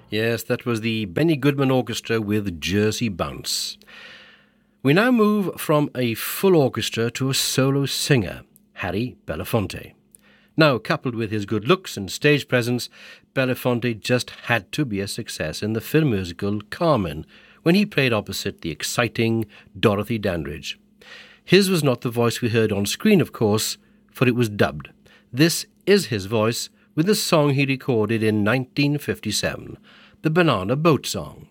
Yes, that was the Benny Goodman Orchestra with Jersey Bounce. We now move from a full orchestra to a solo singer, Harry Belafonte. Now, coupled with his good looks and stage presence, Belafonte just had to be a success in the film musical Carmen when he played opposite the exciting Dorothy Dandridge. His was not the voice we heard on screen, of course, for it was dubbed. This is his voice with a song he recorded in 1957, the Banana Boat Song.